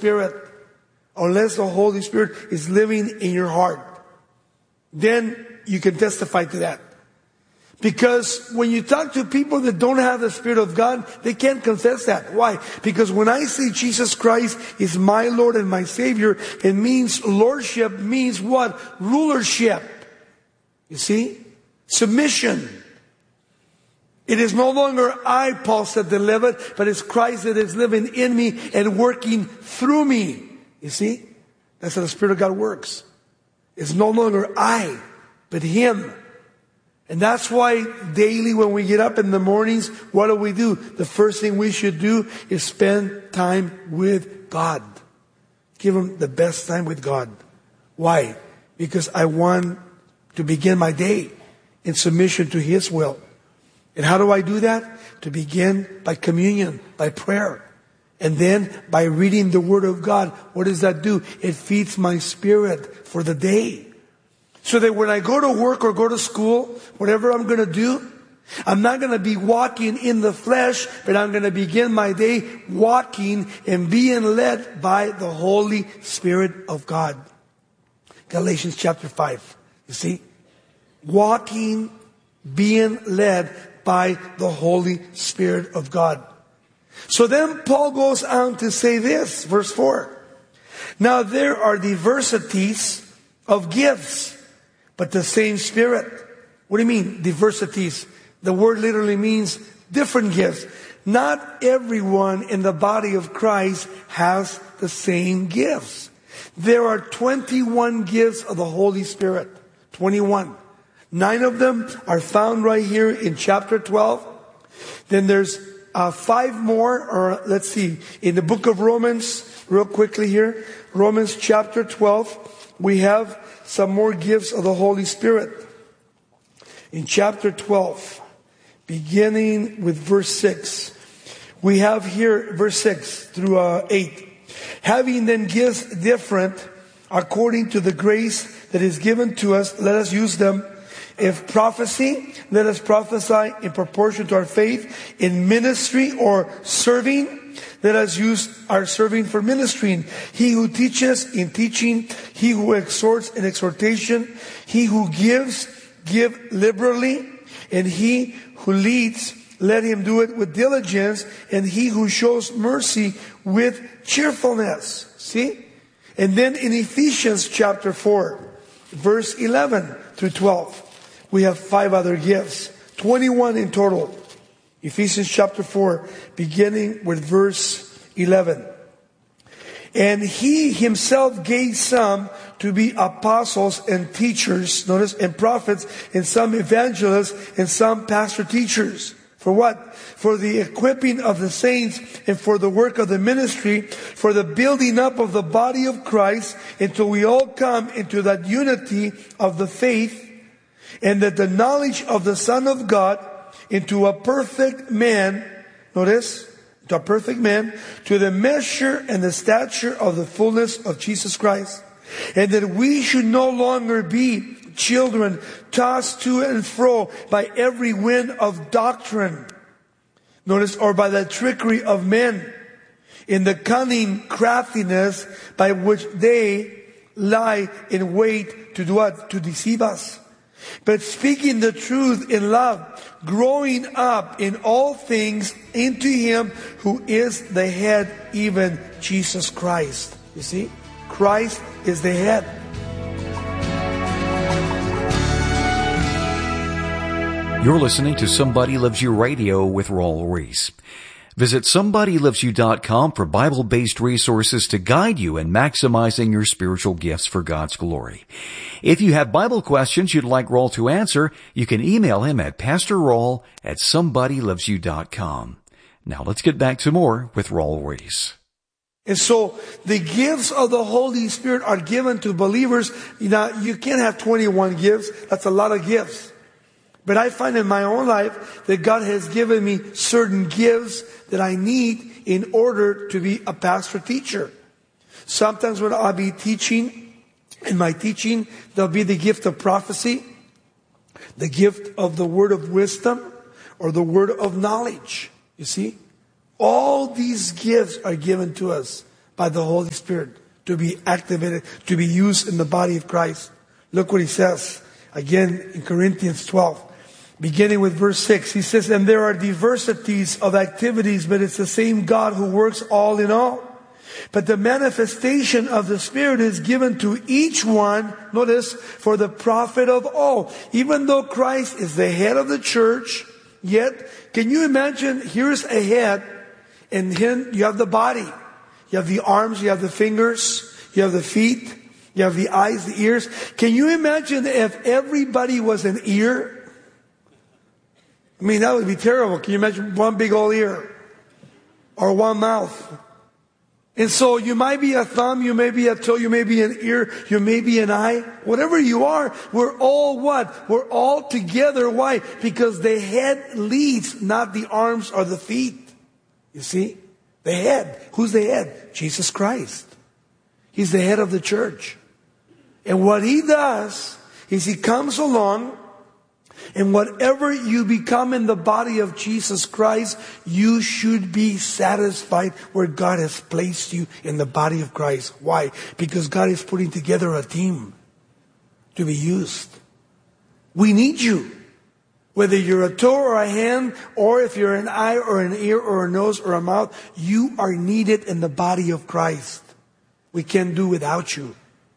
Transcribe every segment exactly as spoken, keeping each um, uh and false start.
Spirit. Unless the Holy Spirit is living in your heart. Then you can testify to that. Because when you talk to people that don't have the Spirit of God, they can't confess that. Why? Because when I say Jesus Christ is my Lord and my Savior, it means lordship means what? Rulership. You see? Submission. It is no longer I, Paul said, that liveth, but it's Christ that is living in me and working through me. You see? That's how the Spirit of God works. It's no longer I, but Him. And that's why daily when we get up in the mornings, what do we do? The first thing we should do is spend time with God. Give Him the best time with God. Why? Because I want to begin my day in submission to His will. And how do I do that? To begin by communion, by prayer. And then by reading the Word of God. What does that do? It feeds my spirit for the day. So that when I go to work or go to school, whatever I'm going to do, I'm not going to be walking in the flesh, but I'm going to begin my day walking and being led by the Holy Spirit of God. Galatians chapter five. You see? Walking, being led by the Holy Spirit of God. So then Paul goes on to say this, verse four. Now there are diversities of gifts, but the same Spirit. What do you mean, diversities? The word literally means different gifts. Not everyone in the body of Christ has the same gifts. There are twenty-one gifts of the Holy Spirit. twenty-one. Nine of them are found right here in chapter twelve. Then there's uh, five more, or let's see, in the book of Romans, real quickly here. Romans chapter twelve, we have some more gifts of the Holy Spirit. In chapter twelve, beginning with verse six, we have here verse six through uh, eight. Having then gifts different according to the grace that is given to us, let us use them. If prophecy, let us prophesy in proportion to our faith. In ministry or serving, let us use our serving for ministering. He who teaches in teaching, he who exhorts in exhortation, he who gives, give liberally, and he who leads, let him do it with diligence, and he who shows mercy with cheerfulness. See? And then in Ephesians chapter four, verse eleven through twelve, we have five other gifts. twenty-one in total. Ephesians chapter four, beginning with verse eleven. And he himself gave some to be apostles and teachers, notice, and prophets, and some evangelists, and some pastor teachers. For what? For the equipping of the saints, and for the work of the ministry, for the building up of the body of Christ, until we all come into that unity of the faith, and that the knowledge of the Son of God, into a perfect man, notice, to a perfect man, to the measure and the stature of the fullness of Jesus Christ. And that we should no longer be children tossed to and fro by every wind of doctrine. Notice, or by the trickery of men, in the cunning craftiness by which they lie in wait to do what? To deceive us. But speaking the truth in love, growing up in all things into Him who is the head, even Jesus Christ. You see? Christ is the head. You're listening to Somebody Loves You Radio with Raul Ries. Visit somebody loves you dot com for Bible-based resources to guide you in maximizing your spiritual gifts for God's glory. If you have Bible questions you'd like Raul to answer, you can email him at pastor raul at somebody loves you dot com. Now let's get back to more with Raul Ries. And so the gifts of the Holy Spirit are given to believers. You know, you can't have twenty-one gifts. That's a lot of gifts. But I find in my own life that God has given me certain gifts that I need in order to be a pastor teacher. Sometimes when I'll be teaching, in my teaching, there'll be the gift of prophecy, the gift of the word of wisdom, or the word of knowledge. You see? All these gifts are given to us by the Holy Spirit to be activated, to be used in the body of Christ. Look what he says again in Corinthians twelve, beginning with verse six. He says, and there are diversities of activities, but it's the same God who works all in all. But the manifestation of the Spirit is given to each one, notice, for the profit of all. Even though Christ is the head of the church, yet, can you imagine, here's a head, and then you have the body. You have the arms, you have the fingers, you have the feet, you have the eyes, the ears. Can you imagine if everybody was an ear? I mean, that would be terrible. Can you imagine one big old ear? Or one mouth? And so you might be a thumb, you may be a toe, you may be an ear, you may be an eye. Whatever you are, we're all what? We're all together. Why? Because the head leads, not the arms or the feet. You see? The head. Who's the head? Jesus Christ. He's the head of the church. And what He does is He comes along, and whatever you become in the body of Jesus Christ, you should be satisfied where God has placed you in the body of Christ. Why? Because God is putting together a team to be used. We need you. Whether you're a toe or a hand, or if you're an eye or an ear or a nose or a mouth, you are needed in the body of Christ. We can't do without you.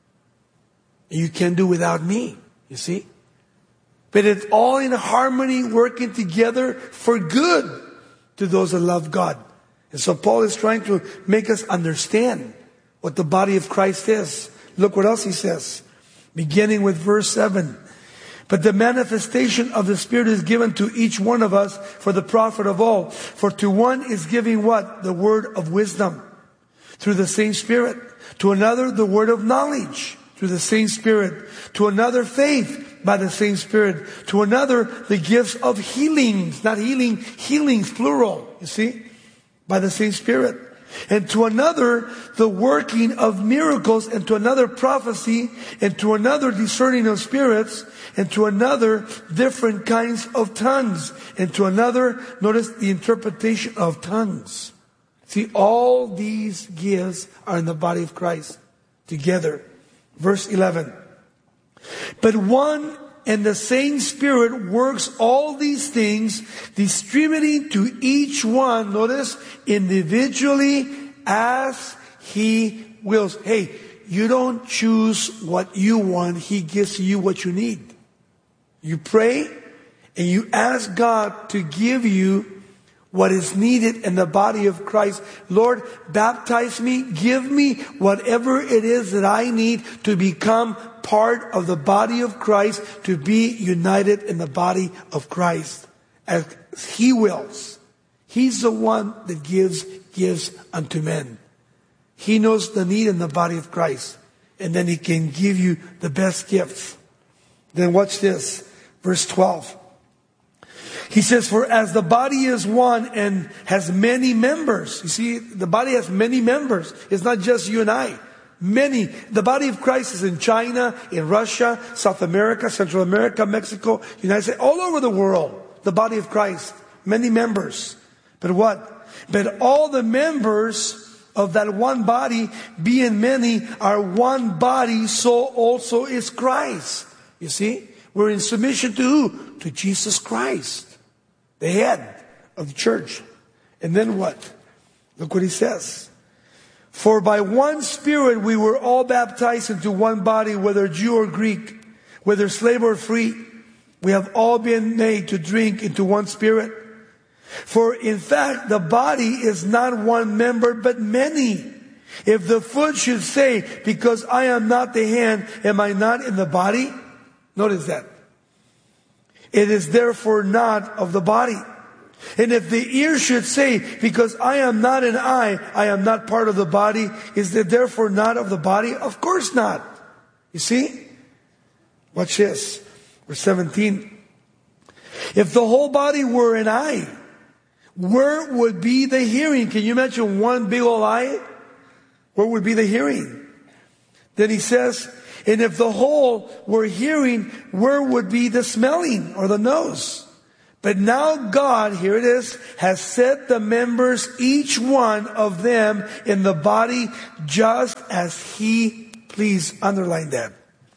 You can't do without me, you see? But it's all in harmony, working together for good to those that love God. And so Paul is trying to make us understand what the body of Christ is. Look what else he says, beginning with verse seven. But the manifestation of the Spirit is given to each one of us for the profit of all. For to one is giving what? The word of wisdom through the same Spirit. To another, the word of knowledge through the same Spirit. To another, faith by the same Spirit. To another, the gifts of healings, not healing, healings plural, you see, by the same Spirit. And to another, the working of miracles, and to another, prophecy, and to another, discerning of spirits, and to another, different kinds of tongues, and to another, notice the interpretation of tongues. See, all these gifts are in the body of Christ together. Verse eleven. But one and the same Spirit works all these things, distributing to each one, notice, individually as He wills. Hey, you don't choose what you want. He gives you what you need. You pray and you ask God to give you what is needed in the body of Christ. Lord, baptize me. Give me whatever it is that I need to become part of the body of Christ, to be united in the body of Christ as He wills. He's the one that gives gifts unto men. He knows the need in the body of Christ, and then He can give you the best gifts. Then watch this, verse twelve. He says, for as the body is one and has many members. You see, the body has many members. It's not just you and I. Many. The body of Christ is in China, in Russia, South America, Central America, Mexico, United States, all over the world. The body of Christ. Many members. But what? But all the members of that one body, being many, are one body, so also is Christ. You see? We're in submission to who? To Jesus Christ, the head of the church. And then what? Look what he says. For by one Spirit we were all baptized into one body, whether Jew or Greek, whether slave or free. We have all been made to drink into one Spirit. For in fact, the body is not one member, but many. If the foot should say, because I am not the hand, am I not in the body? Notice that. It is therefore not of the body. And if the ear should say, because I am not an eye, I am not part of the body, is it therefore not of the body? Of course not. You see? Watch this. Verse seventeen. If the whole body were an eye, where would be the hearing? Can you imagine one big old eye? Where would be the hearing? Then he says, and if the whole were hearing, where would be the smelling or the nose? But now God, here it is, has set the members, each one of them, in the body just as He pleased. Underline that.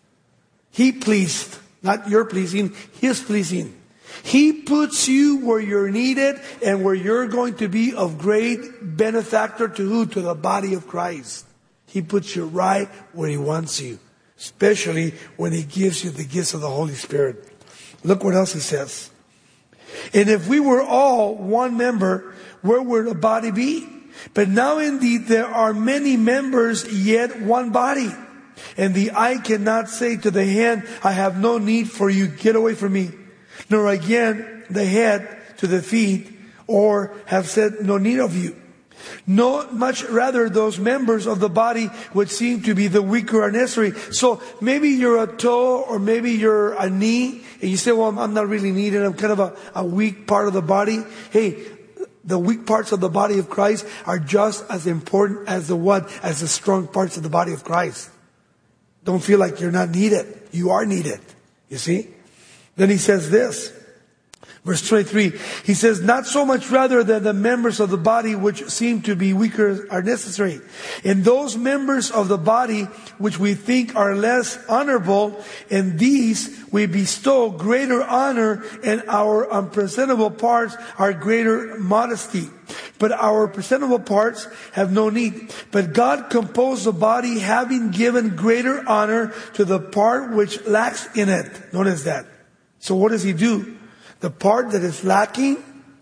He pleased. Not your pleasing, His pleasing. He puts you where you're needed and where you're going to be of great benefactor to who? To the body of Christ. He puts you right where He wants you. Especially when He gives you the gifts of the Holy Spirit. Look what else He says. And if we were all one member, where would the body be? But now indeed there are many members, yet one body. And the eye cannot say to the hand, I have no need for you, get away from me. Nor again the head to the feet, or have said, no need of you. No, much rather those members of the body which seem to be the weaker are necessary. So maybe you're a toe, or maybe you're a knee, and you say, well, I'm not really needed, I'm kind of a, a weak part of the body. Hey, the weak parts of the body of Christ are just as important as the what? As the strong parts of the body of Christ. Don't feel like you're not needed. You are needed. You see? Then he says this. Verse twenty-three, he says, not so much rather than the members of the body which seem to be weaker are necessary. And those members of the body which we think are less honorable, in these we bestow greater honor, and our unpresentable parts are greater modesty. But our presentable parts have no need. But God composed the body, having given greater honor to the part which lacks in it. Notice that. So what does He do? The part that is lacking,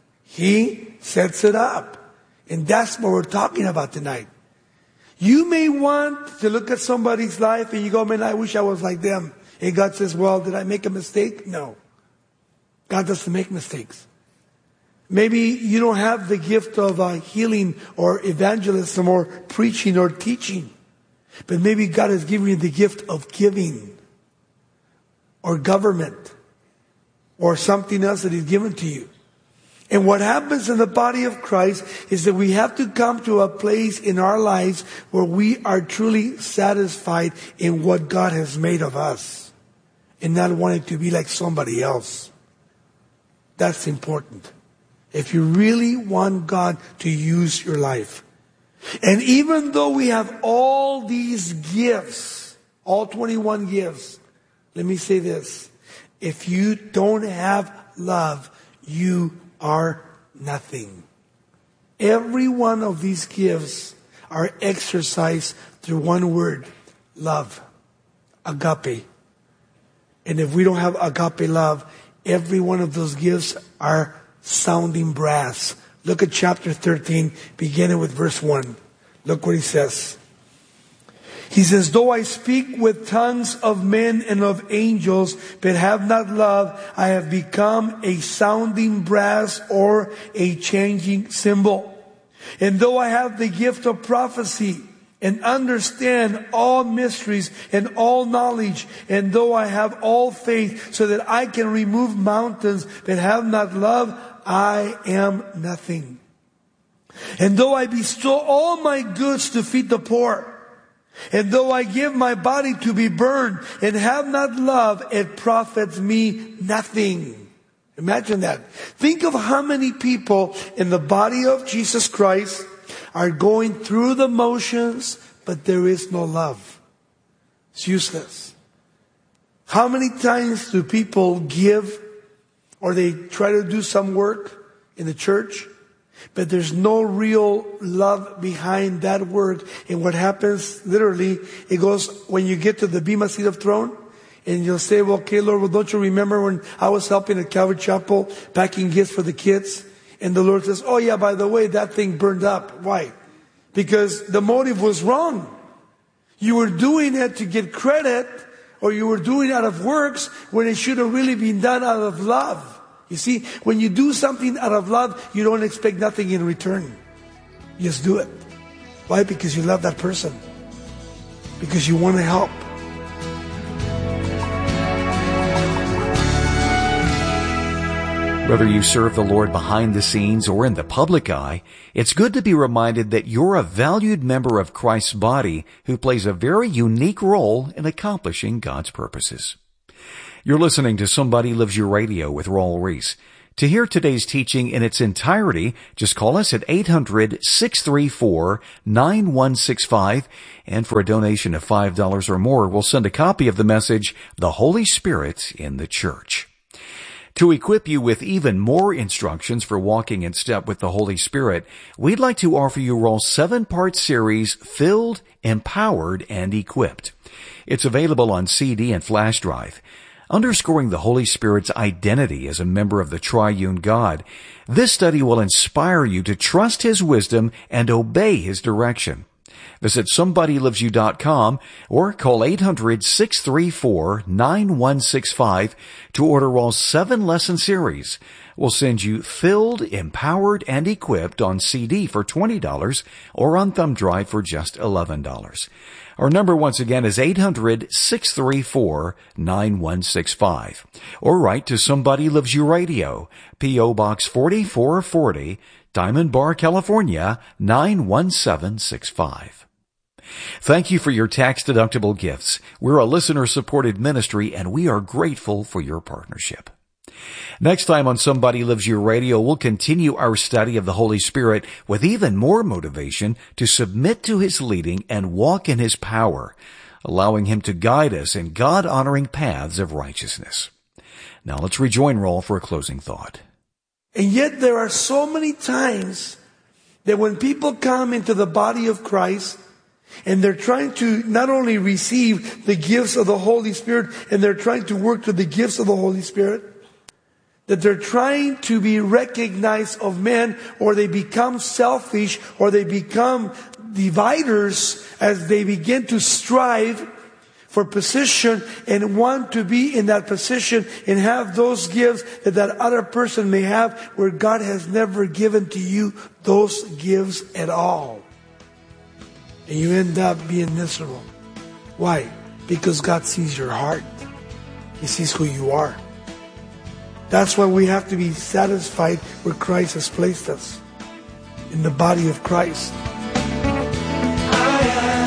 He sets it up. And that's what we're talking about tonight. You may want to look at somebody's life and you go, man, I wish I was like them. And God says, well, did I make a mistake? No. God doesn't make mistakes. Maybe you don't have the gift of uh, healing or evangelism or preaching or teaching. But maybe God has given you the gift of giving or government or something else that He's given to you. And what happens in the body of Christ is that we have to come to a place in our lives where we are truly satisfied in what God has made of us and not wanting to be like somebody else. That's important. If you really want God to use your life. And even though we have all these gifts, all twenty-one gifts, let me say this. If you don't have love, you are nothing. Every one of these gifts are exercised through one word, love, agape. And if we don't have agape love, every one of those gifts are sounding brass. Look at chapter thirteen, beginning with verse one. Look what he says. He says, though I speak with tongues of men and of angels, but have not love, I have become a sounding brass or a changing cymbal. And though I have the gift of prophecy and understand all mysteries and all knowledge, and though I have all faith so that I can remove mountains, but have not love, I am nothing. And though I bestow all my goods to feed the poor, and though I give my body to be burned and have not love, it profits me nothing. Imagine that. Think of how many people in the body of Jesus Christ are going through the motions, but there is no love. It's useless. How many times do people give or they try to do some work in the church, but there's no real love behind that work? And what happens, literally, it goes, when you get to the Bema seat of throne, and you'll say, well, okay, Lord, well, don't you remember when I was helping at Calvary Chapel, packing gifts for the kids? And the Lord says, oh yeah, by the way, that thing burned up. Why? Because the motive was wrong. You were doing it to get credit, or you were doing it out of works, when it should have really been done out of love. You see, when you do something out of love, you don't expect nothing in return. You just do it. Why? Because you love that person. Because you want to help. Whether you serve the Lord behind the scenes or in the public eye, it's good to be reminded that you're a valued member of Christ's body who plays a very unique role in accomplishing God's purposes. You're listening to Somebody Loves You Radio with Raul Ries. To hear today's teaching in its entirety, just call us at eight hundred, six three four, nine one six five, and for a donation of five dollars or more, we'll send a copy of the message, The Holy Spirit in the Church. To equip you with even more instructions for walking in step with the Holy Spirit, we'd like to offer you our seven-part series, Filled, Empowered, and Equipped. It's available on C D and flash drive. Underscoring the Holy Spirit's identity as a member of the triune God, this study will inspire you to trust His wisdom and obey His direction. Visit somebody loves you dot com or call eight hundred, six three four, nine one six five to order all seven lesson series. We'll send you Filled, Empowered, and Equipped on C D for twenty dollars or on thumb drive for just eleven dollars. Our number once again is eight hundred, six three four, nine one six five. Or write to Somebody Loves You Radio, P O Box forty-four forty, Diamond Bar, California, nine one seven six five. Thank you for your tax-deductible gifts. We're a listener-supported ministry, and we are grateful for your partnership. Next time on Somebody Loves You Radio, we'll continue our study of the Holy Spirit with even more motivation to submit to His leading and walk in His power, allowing Him to guide us in God-honoring paths of righteousness. Now let's rejoin Rolf for a closing thought. And yet there are so many times that when people come into the body of Christ, and they're trying to not only receive the gifts of the Holy Spirit, and they're trying to work to the gifts of the Holy Spirit, that they're trying to be recognized of men, or they become selfish, or they become dividers as they begin to strive for position and want to be in that position and have those gifts that that other person may have, where God has never given to you those gifts at all. And you end up being miserable. Why? Because God sees your heart. He sees who you are. That's why we have to be satisfied where Christ has placed us, in the body of Christ. I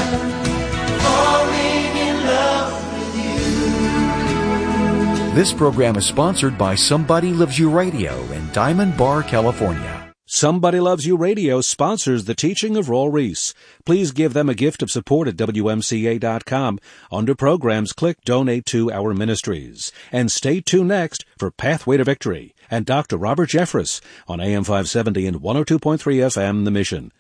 am falling in love with you. This program is sponsored by Somebody Loves You Radio in Diamond Bar, California. Somebody Loves You Radio sponsors the teaching of Raul Ries. Please give them a gift of support at W M C A dot com. Under programs, click Donate to Our Ministries. And stay tuned next for Pathway to Victory and Doctor Robert Jeffress on A M five seventy and one oh two point three F M The Mission.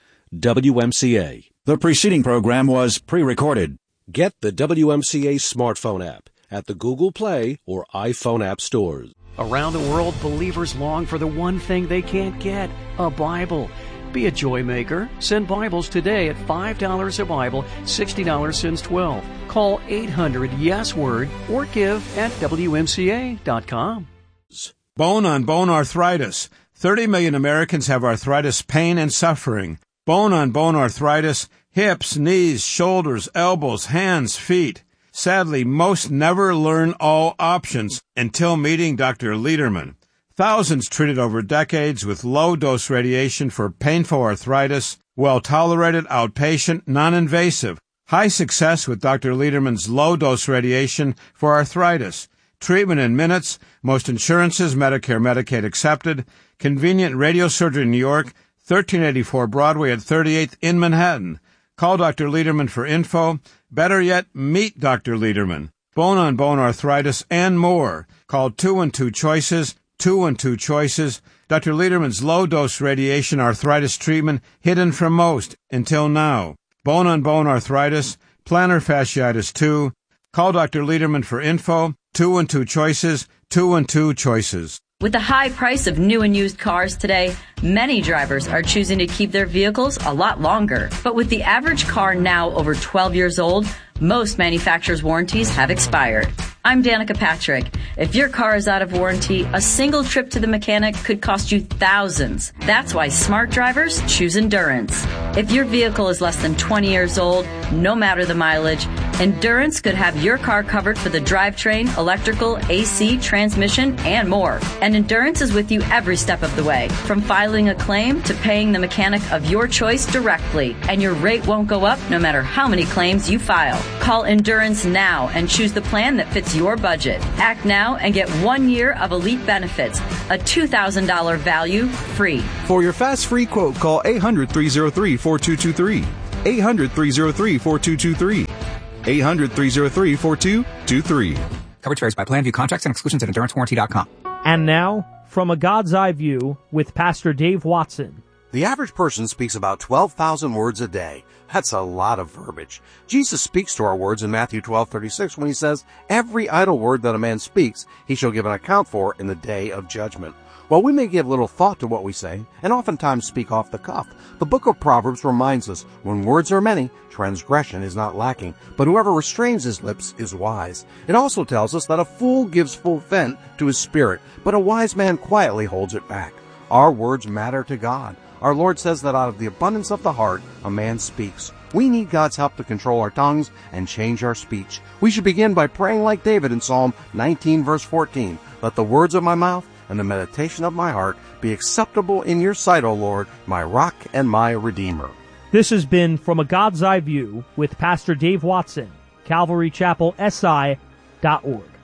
W M C A. The preceding program was pre-recorded. Get the W M C A smartphone app at the Google Play or iPhone app stores. Around the world, believers long for the one thing they can't get, a Bible. Be a joy maker. Send Bibles today at five dollars a Bible, sixty dollars since twelve. Call eight hundred yes word or give at W M C A dot com. Bone-on-bone arthritis. thirty million Americans have arthritis pain and suffering. Bone-on-bone arthritis, hips, knees, shoulders, elbows, hands, feet. Sadly, most never learn all options until meeting Doctor Lederman. Thousands treated over decades with low-dose radiation for painful arthritis, well-tolerated, outpatient, non-invasive. High success with Doctor Lederman's low-dose radiation for arthritis. Treatment in minutes, most insurances, Medicare, Medicaid accepted. Convenient radiosurgery in New York, thirteen eighty-four Broadway at thirty-eighth in Manhattan. Call Doctor Lederman for info. Better yet, meet Doctor Lederman. Bone-on-bone arthritis and more. Call two one two choices, two one two choices. Doctor Lederman's low-dose radiation arthritis treatment hidden from most until now. Bone-on-bone arthritis, plantar fasciitis two. Call Doctor Lederman for info. two one two choices, two one two choices. With the high price of new and used cars today, many drivers are choosing to keep their vehicles a lot longer. But with the average car now over twelve years old, most manufacturers' warranties have expired. I'm Danica Patrick. If your car is out of warranty, a single trip to the mechanic could cost you thousands. That's why smart drivers choose Endurance. If your vehicle is less than twenty years old, no matter the mileage, Endurance could have your car covered for the drivetrain, electrical, A C, transmission, and more. And Endurance is with you every step of the way, from filing a claim to paying the mechanic of your choice directly. And your rate won't go up no matter how many claims you file. Call Endurance now and choose the plan that fits your budget. Act now and get one year of elite benefits, a two thousand dollars value free. For your fast free quote, call eight hundred, three oh three, four two two three. eight hundred, three oh three, four two two three. eight hundred, three oh three, four two two three. Coverage varies by plan. View contracts and exclusions at endurance warranty dot com. And now, from a God's Eye View with Pastor Dave Watson. The average person speaks about twelve thousand words a day. That's a lot of verbiage. Jesus speaks to our words in Matthew twelve thirty-six when he says, "Every idle word that a man speaks, he shall give an account for in the day of judgment." While we may give little thought to what we say, and oftentimes speak off the cuff, the book of Proverbs reminds us, when words are many, transgression is not lacking, but whoever restrains his lips is wise. It also tells us that a fool gives full vent to his spirit, but a wise man quietly holds it back. Our words matter to God. Our Lord says that out of the abundance of the heart, a man speaks. We need God's help to control our tongues and change our speech. We should begin by praying like David in Psalm nineteen, verse fourteen. Let the words of my mouth and the meditation of my heart be acceptable in your sight, O Lord, my rock and my redeemer. This has been From a God's Eye View with Pastor Dave Watson, Calvary Chapel S I dot org.